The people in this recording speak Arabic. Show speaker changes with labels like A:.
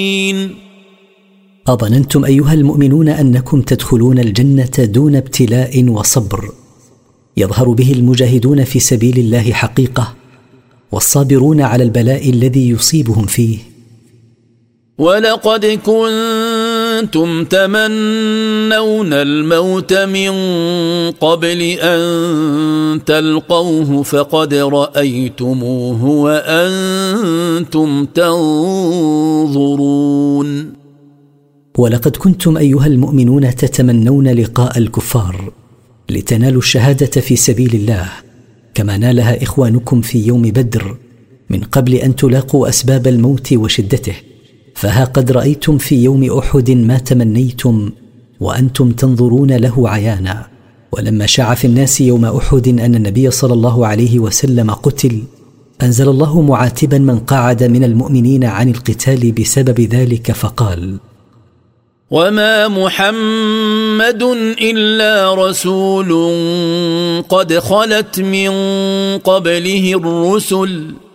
A: أظننتم أيها المؤمنون أنكم تدخلون الجنة دون ابتلاء وصبر يظهر به المجاهدون في سبيل الله حقيقة والصابرون على البلاء الذي يصيبهم فيه؟
B: ولقد كنتم تمنون الموت من قبل أن تلقوه فقد رأيتموه وأنتم تنظرون.
A: ولقد كنتم أيها المؤمنون تتمنون لقاء الكفار لتنالوا الشهادة في سبيل الله كما نالها إخوانكم في يوم بدر من قبل أن تلاقوا أسباب الموت وشدته، فها قد رأيتم في يوم أحد ما تمنيتم وأنتم تنظرون له عيانا. ولما شاع في الناس يوم أحد أن النبي صلى الله عليه وسلم قتل أنزل الله معاتبا من قعد من المؤمنين عن القتال بسبب ذلك فقال:
B: وما محمد إلا رسول قد خلت من قبله الرسل